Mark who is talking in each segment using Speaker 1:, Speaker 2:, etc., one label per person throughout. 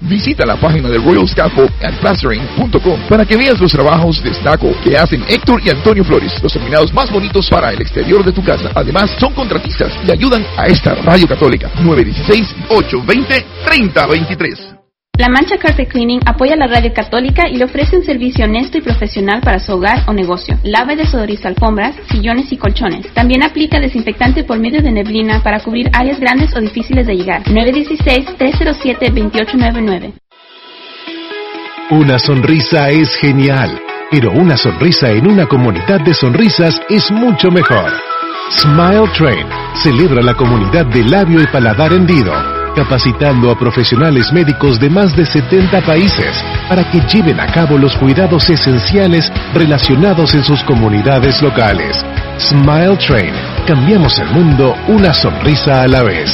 Speaker 1: Visita la página de Royal Scaffold and Plastering.com para que veas los trabajos de estuco que hacen Héctor y Antonio Flores, los terminados más bonitos para el exterior de tu casa. Además, son contratistas y ayudan a esta radio católica. 916-820-3023.
Speaker 2: La Mancha Carpet Cleaning apoya a la radio católica y le ofrece un servicio honesto y profesional para su hogar o negocio. Lava y desodoriza alfombras, sillones y colchones. También aplica desinfectante por medio de neblina para cubrir áreas grandes o difíciles de llegar. 916-307-2899.
Speaker 3: Una sonrisa es genial, pero una sonrisa en una comunidad de sonrisas es mucho mejor. Smile Train celebra la comunidad de labio y paladar hendido, capacitando a profesionales médicos de más de 70 países para que lleven a cabo los cuidados esenciales relacionados en sus comunidades locales. Smile Train. Cambiamos el mundo una sonrisa a la vez.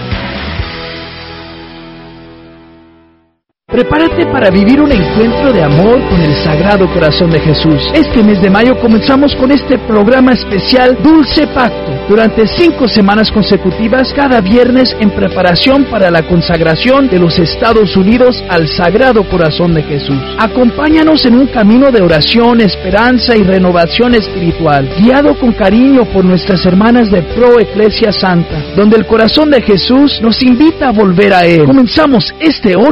Speaker 4: Prepárate para vivir un encuentro de amor con el Sagrado Corazón de Jesús. Este mes de mayo comenzamos con este programa especial Dulce Pacto. Durante 5 semanas consecutivas, cada viernes en preparación para la consagración de los Estados Unidos al Sagrado Corazón de Jesús. Acompáñanos en un camino de oración, esperanza y renovación espiritual, guiado con cariño por nuestras hermanas de Pro Eclesia Santa, donde el Corazón de Jesús nos invita a volver a Él. Comenzamos este 8